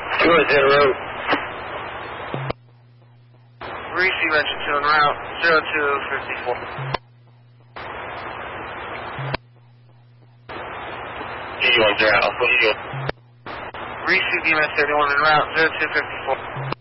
Good, hit a road. Receive engine 2 en route, 0254. You want there, Alpha, you doing? Receive EMS 31 en route, 0254.